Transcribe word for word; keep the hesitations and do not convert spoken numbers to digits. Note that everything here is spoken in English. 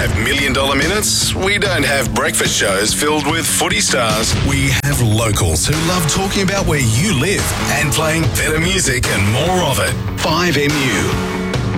have million dollar minutes. We don't have breakfast shows filled with footy stars. We have locals who love talking about where you live and playing better music and more of it. five M U.